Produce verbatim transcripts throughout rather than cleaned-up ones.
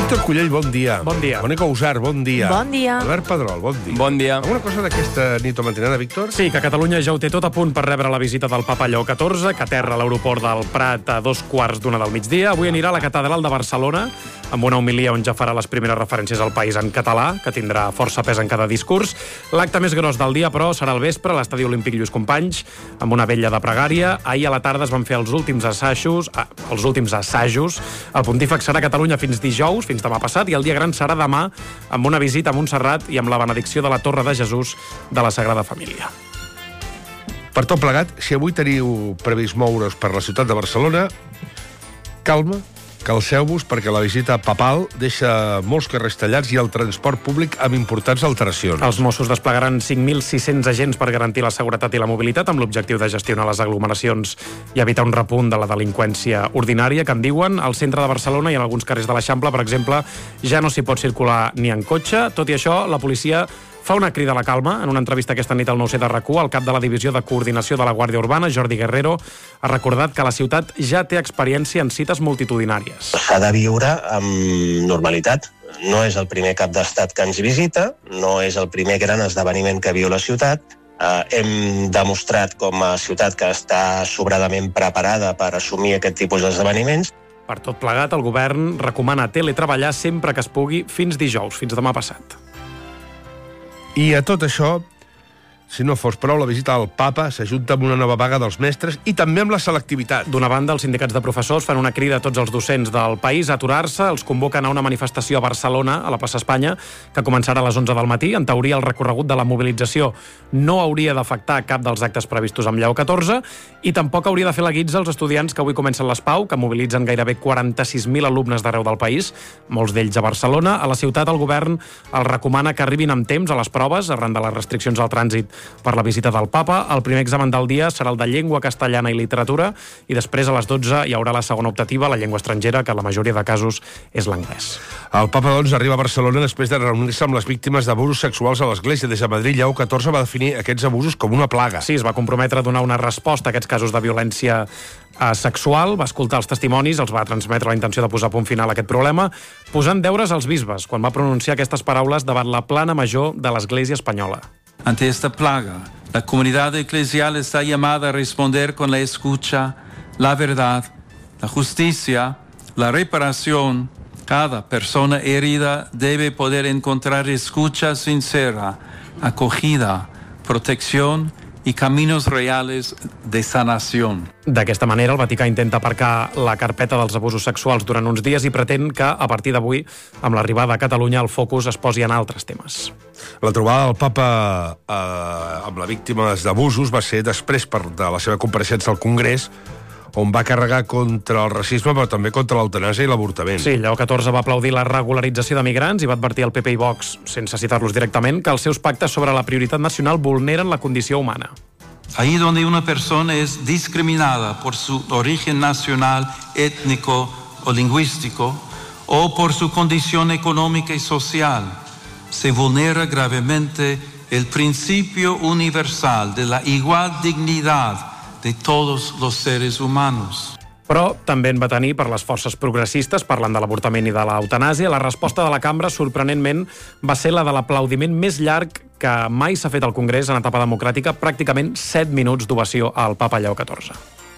Víctor Cullell, bon dia. Bon dia. Mònica Usar, bon dia. Bon dia. Albert Pedrol, bon dia. Bon dia. Alguna cosa d'aquesta nit o matinada, Víctor? Sí, que Catalunya ja ho té tot a punt per rebre la visita del Papa Lleó catorze, que aterra a l'aeroport del Prat a dos quarts d'una del migdia. Avui anirà a la Catedral de Barcelona, amb una homilia on ja farà les primeres referències al país en català, que tindrà força pes en cada discurs. L'acte més gros del dia, però, serà al vespre a l'Estadi Olímpic Lluís Companys, amb una vetlla de pregària. Ahir a la tarda es van fer els últims assajos, ah, els últims assajos. El pontífex serà a Catalunya fins dijous, fins demà passat, i el dia gran serà demà, amb una visita a Montserrat i amb la benedicció de la Torre de Jesús de la Sagrada Família. Per tot plegat, si avui teniu previst moure's per la ciutat de Barcelona, calma, calceu-vos, perquè la visita papal deixa molts carrers tallats i el transport públic amb importants alteracions. Els Mossos desplegaran cinc mil sis-cents agents per garantir la seguretat i la mobilitat amb l'objectiu de gestionar les aglomeracions i evitar un repunt de la delinqüència ordinària, que en diuen. Al centre de Barcelona i en alguns carrers de l'Eixample, per exemple, ja no s'hi pot circular ni en cotxe. Tot i això, la policia fa una crida a la calma. En una entrevista aquesta nit al nou C de RAC u, el cap de la Divisió de Coordinació de la Guàrdia Urbana, Jordi Guerrero, ha recordat que la ciutat ja té experiència en cites multitudinàries. S'ha de viure amb normalitat. No és el primer cap d'estat que ens visita, no és el primer gran esdeveniment que viu la ciutat. Eh, hem demostrat com a ciutat que està sobradament preparada per assumir aquest tipus d'esdeveniments. Per tot plegat, el govern recomana teletreballar sempre que es pugui fins dijous, fins demà passat. I a tot això, si no fos prou, la visita al papa s'ajunta amb una nova vaga dels mestres i també amb la selectivitat. D'una banda, els sindicats de professors fan una crida a tots els docents del país a aturar-se. Els convoquen a una manifestació a Barcelona, a la plaça Espanya, que començarà a les onze del matí. En teoria, el recorregut de la mobilització no hauria d'afectar cap dels actes previstos amb Lleó catorze i tampoc hauria de fer la guitza als estudiants que avui comencen les PAU, que mobilitzen gairebé quaranta-sis mil alumnes d'arreu del país, molts d'ells a Barcelona. A la ciutat, el govern els recomana que arribin amb temps a les proves, arran de les restriccions al trànsit per la visita del papa. El primer examen del dia serà el de llengua castellana i literatura i després a les dotze hi haurà la segona optativa, la llengua estrangera, que en la majoria de casos és l'anglès. El papa, doncs, arriba a Barcelona després de reunir-se amb les víctimes d'abusos sexuals a l'Església. Des de Madrid, Lleó catorze va definir aquests abusos com una plaga. Sí, es va comprometre a donar una resposta a aquests casos de violència eh, sexual, va escoltar els testimonis, els va transmetre la intenció de posar punt final a aquest problema, posant deures als bisbes quan va pronunciar aquestes paraules davant la plana major de l'Església espanyola. Ante esta plaga, la comunidad eclesial está llamada a responder con la escucha, la verdad, la justicia, la reparación. Cada persona herida debe poder encontrar escucha sincera, acogida, protección i caminos reales de sanació. D'aquesta manera, el Vaticà intenta aparcar la carpeta dels abusos sexuals durant uns dies i pretén que, a partir d'avui, amb l'arribada a Catalunya, el focus es posi en altres temes. La trobada del papa eh, amb les víctimes d'abusos va ser després per, de la seva compareixença al Congrés, on va carregar contra el racisme, però també contra l'eutanàsia i l'avortament. Sí, Lleó catorze va aplaudir la regularització de migrants i va advertir al P P i Vox, sense citar-los directament, que els seus pactes sobre la prioritat nacional vulneren la condició humana. Ahí donde una persona es discriminada por su origen nacional, étnico o lingüístico, o por su condición económica y social, se vulnera gravemente el principio universal de la igual dignidad de todos los seres humanos. Però també en va tenir per les forces progressistes, parlant de l'avortament i de l'eutanàsia. La resposta de la cambra, sorprenentment, va ser la de l'aplaudiment més llarg que mai s'ha fet al Congrés en etapa democràtica, pràcticament set minuts d'ovació al papa Lleó catorze.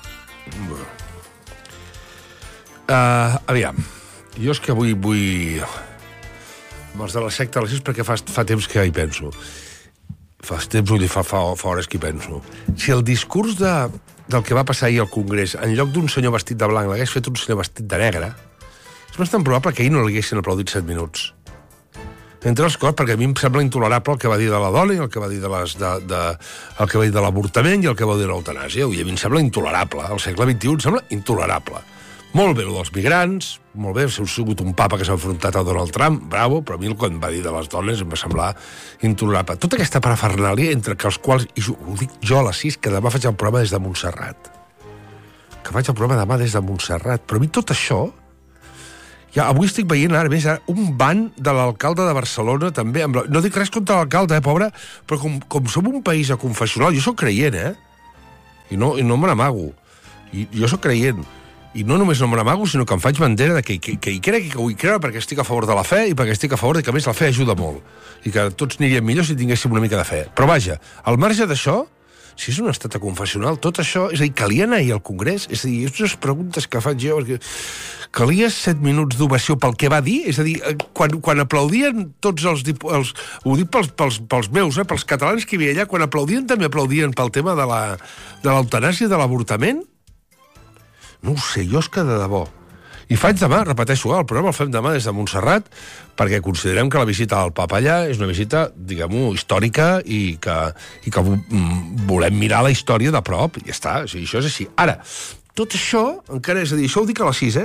Uh, aviam, jo és que avui vull... amb els de la secta, perquè fa, fa temps que hi penso. Fa temps, vull dir, fa, fa, fa hores que hi penso. Si el discurs de, del que va passar ahir al Congrés, en lloc d'un senyor vestit de blanc, l'hagués fet un senyor vestit de negre, és bastant probable que ahir no l'haguessin aplaudit set minuts. Entre les coses, perquè a mi em sembla intolerable el que va dir de la dona i el que va dir de, les, de, de, el que va dir de l'avortament i el que va dir de l'eutanàsia. I a mi em sembla intolerable. Al segle vint-i-u em sembla intolerable. Molt bé, el dels migrants, molt bé, si ha sigut un papa que s'ha enfrontat a Donald Trump, bravo, però a mi el que em va dir de les dones em va semblar intolerable. Tota aquesta parafernàlia entre que els quals, i ho dic jo a les sis, que demà faig el programa des de Montserrat. Que faig el programa demà des de Montserrat. Però a mi tot això... Ja, avui estic veient ara més ara, un ban de l'alcalde de Barcelona, també. Amb la... No dic res contra l'alcalde, eh, pobre, però com, com som un país aconfessional, jo sóc creient, eh? I no, i no me n'amago. I jo sóc creient. i no només no me n'amago, sinó que em faig bandera de que, que, que hi crec i que vull creure perquè estic a favor de la fe i perquè estic a favor de que, a més, la fe ajuda molt i que tots aniríem millor si tinguéssim una mica de fe. Però vaja, al marge d'això, si és un estat confessional, tot això, és a dir, calia anar ahir al Congrés? És a dir, és unes preguntes que faig jo, perquè calia set minuts d'ovació pel que va dir? És a dir, quan, quan aplaudien tots els, els... Ho dic pels, pels, pels meus, eh, pels catalans que hi havia allà, quan aplaudien també aplaudien pel tema de la, de l'eutanàsia, de l'avortament? No ho sé, jo és que de debò. I faig demà, repeteixo, el programa el fem demà des de Montserrat, perquè considerem que la visita al Papa allà és una visita, diguem-ho, històrica i que, i que volem mirar la història de prop, i ja està, o sigui, això és així. Ara, tot això, encara és a dir, això ho dic a les sis, eh?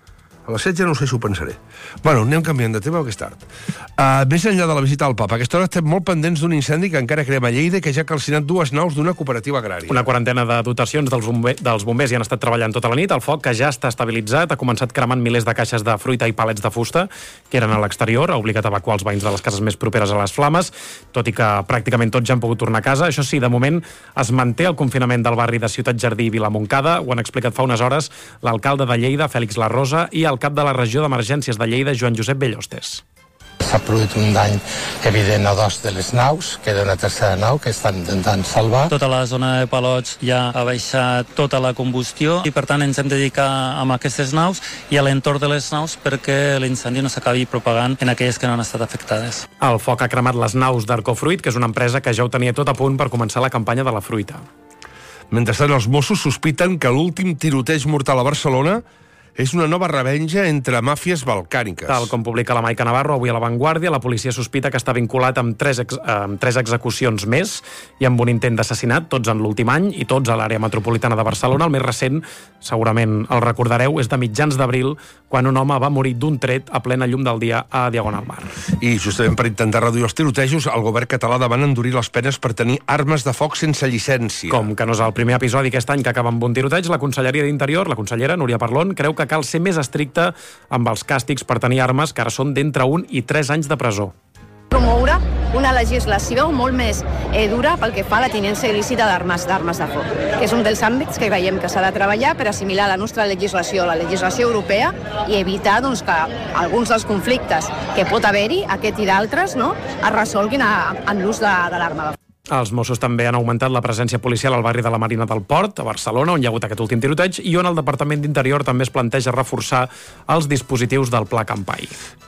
A les set ja no sé si ho pensaré. Bueno, anem canviant de tema perquè és tard. Uh, més enllà de la visita al Papa, a aquesta hora estem molt pendents d'un incendi que encara crema a Lleida i que ja ha calcinat dues naus d'una cooperativa agrària. Una quarantena de dotacions dels, bombe dels bombers hi han estat treballant tota la nit. El foc, que ja està estabilitzat, ha començat cremant milers de caixes de fruita i palets de fusta que eren a l'exterior, ha obligat a evacuar els veïns de les cases més properes a les flames, tot i que pràcticament tots ja han pogut tornar a casa. Això sí, de moment es manté el confinament del barri de Ciutat Jardí i Vilamoncada. Ho han explicat fa unes hores l'alcalde de Lleida, Fèlix Larrosa, i el cap de la regió d'emergències de Lleida, Joan Josep Bellostes. S'ha produït un dany evident a dos de les naus, queda una tercera nau que estan intentant salvar. Tota la zona de Palots ja ha baixat tota la combustió i per tant ens hem de dedicar a aquestes naus i a l'entorn de les naus perquè l'incendi no s'acabi propagant en aquelles que no han estat afectades. El foc ha cremat les naus d'Arcofruit, que és una empresa que ja ho tenia tot a punt per començar la campanya de la fruita. Mentrestant, els Mossos sospiten que l'últim tiroteig mortal a Barcelona és una nova revenja entre màfies balcàniques. Tal com publica la Maica Navarro avui a La Vanguardia, la policia sospita que està vinculat amb tres, ex amb tres execucions més i amb un intent d'assassinat, tots en l'últim any i tots a l'àrea metropolitana de Barcelona. El més recent, segurament el recordareu, és de mitjans d'abril, quan un home va morir d'un tret a plena llum del dia a Diagonal Mar. I justament per intentar reduir els tirotejos, el govern català demana endurir les penes per tenir armes de foc sense llicència. Com que no és el primer episodi aquest any que acaba amb un tiroteig, la Conselleria d'Interior, la consellera Núria Parlon, creu que cal ser més estricta amb els càstigs per tenir armes, que ara són d'entre un i tres anys de presó. Promoure una legislació molt més eh, dura pel que fa a la tinença il·lícita d'armes d'armes de foc, que és un dels àmbits que veiem que s'ha de treballar per assimilar la nostra legislació, la legislació europea, i evitar doncs, que alguns dels conflictes que pot haver-hi, aquest i d'altres, no, es resolguin a, en l'ús de, de l'arma de foc. Els Mossos també han augmentat la presència policial al barri de la Marina del Port, a Barcelona, on hi ha hagut aquest últim tiroteig, i on el Departament d'Interior també es planteja reforçar els dispositius del Pla Campai.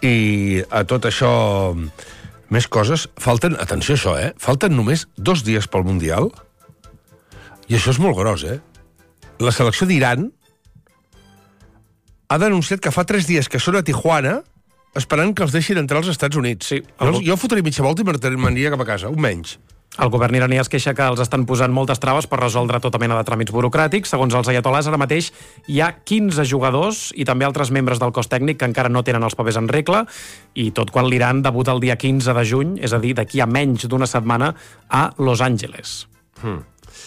I a tot això, més coses, falten, atenció a això, eh? Falten només dos dies pel Mundial, i això és molt gros, eh? La selecció d'Iran ha denunciat que fa tres dies que són a Tijuana esperant que els deixin entrar als Estats Units. Sí, el... Jo, jo fotria mitja volta i m'aniria cap a casa, un menys. El govern iraní es queixa que els estan posant moltes traves per resoldre tota mena de tràmits burocràtics. Segons els aiatolars, ara mateix hi ha quinze jugadors i també altres membres del cos tècnic que encara no tenen els papers en regla, i tot quan l'Iran debuta el dia quinze de juny, és a dir, d'aquí a menys d'una setmana, a Los Angeles. Hmm.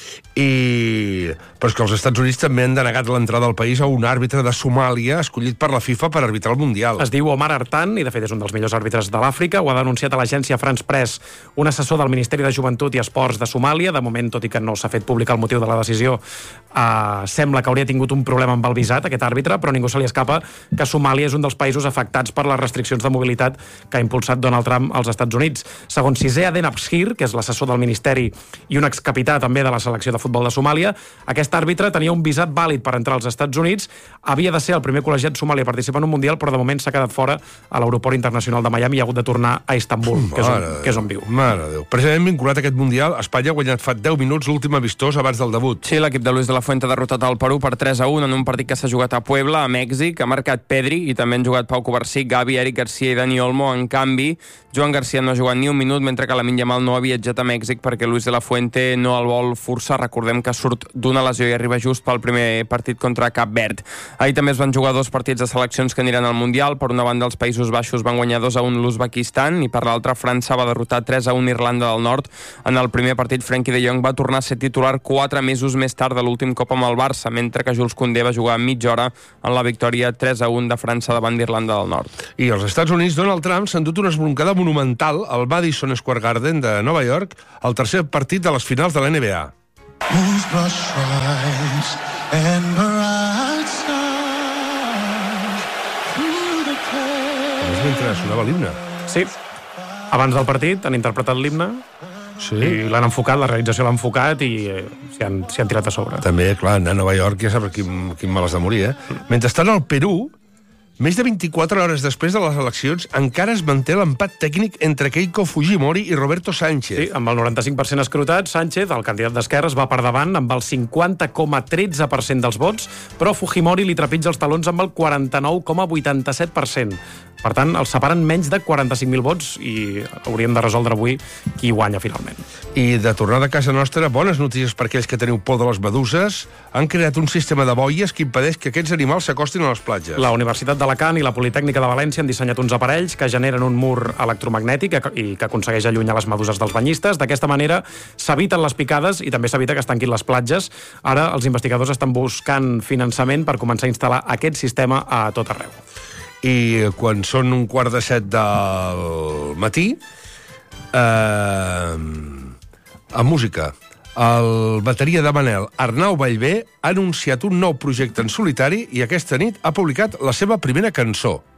I... Però és que els Estats Units també han denegat l'entrada al país a un àrbitre de Somàlia escollit per la FIFA per arbitrar el Mundial. Es diu Omar Artan i de fet és un dels millors àrbitres de l'Àfrica. Ho ha denunciat a l'agència France Press un assessor del Ministeri de Joventut i Esports de Somàlia. De moment, tot i que no s'ha fet públic el motiu de la decisió, eh, sembla que hauria tingut un problema amb el visat, aquest àrbitre, però ningú se li escapa que Somàlia és un dels països afectats per les restriccions de mobilitat que ha impulsat Donald Trump als Estats Units. Segons Cissé Aden Abshir, que és l'assessor del Ministeri i un excapità també de la selecció de futbol de Somàlia, aquest àrbitre tenia un visat vàlid per entrar als Estats Units, havia de ser el primer col·legiat somali a participar en un Mundial, però de moment s'ha quedat fora a l'aeroport internacional de Miami i ha hagut de tornar a Istanbul, que és, on, que és on viu. Mare de Déu. Precisament vinculat a aquest Mundial, Espanya ha guanyat fa deu minuts l'últim amistós abans del debut. Sí, l'equip de Luis de la Fuente ha derrotat el Perú per tres a un en un partit que s'ha jugat a Puebla, a Mèxic. Ha marcat Pedri i també han jugat Pau Covarsí, Gavi, Eric Garcia i Dani Olmo. En canvi, Joan Garcia no ha jugat ni un minut, mentre que Lamine Yamal no ha viatjat a Mèxic perquè Luis de la Fuente no el vol forçar. Recordem que surt d'una lesió i arriba just pel primer partit contra Cap Verd. Ahir també es van jugar dos partits de seleccions que aniran al Mundial. Per una banda, els Països Baixos van guanyar dos a un l'Uzbekistan i per l'altra, França va derrotar tres a un Irlanda del Nord. En el primer partit, Frenkie de Jong va tornar a ser titular quatre mesos més tard de l'últim cop amb el Barça, mentre que Jules Koundé va jugar mitja hora en la victòria tres a un de França davant d'Irlanda del Nord. I als Estats Units, Donald Trump s'ha endut una esbroncada monumental al Madison Square Garden de Nova York, el tercer partit de les finals de la N B A. És mentre sonava l'himne. Sí. Abans del partit han interpretat l'himne Sí. i l'han enfocat, la realització l'ha enfocat i eh, s'hi han, s'hi han tirat a sobre. També, clar, anar a Nova York ja saps quin, quin mal has de morir, eh? Mentrestant, al Perú, més de vint-i-quatre hores després de les eleccions, encara es manté l'empat tècnic entre Keiko Fujimori i Roberto Sánchez. Sí, amb el noranta-cinc per cent escrotat, Sánchez, el candidat d'esquerres, va per davant amb el cinquanta coma tretze per cent dels vots, però Fujimori li trepitja els talons amb el quaranta-nou coma vuitanta-set per cent. Per tant, els separen menys de quaranta-cinc mil vots i hauríem de resoldre avui qui guanya finalment. I de tornada a casa nostra, bones notícies per aquells que teniu por de les meduses. Han creat un sistema de boies que impedeix que aquests animals s'acostin a les platges. La Universitat d'Alacant i la Politècnica de València han dissenyat uns aparells que generen un mur electromagnètic i que aconsegueix allunyar les meduses dels banyistes. D'aquesta manera s'eviten les picades i també s'evita que es tanquin les platges. Ara els investigadors estan buscant finançament per començar a instal·lar aquest sistema a tot arreu. I quan són un quart de set del matí, eh, a música, el bateria de Manel, Arnau Ballbé, ha anunciat un nou projecte en solitari i aquesta nit ha publicat la seva primera cançó.